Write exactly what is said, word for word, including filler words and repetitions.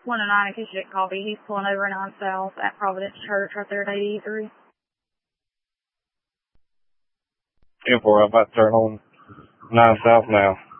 one oh nine in case you didn't copy. He's pulling over nine South at Providence Church right there at eighty-three. ten four, I'm about to turn on nine South now.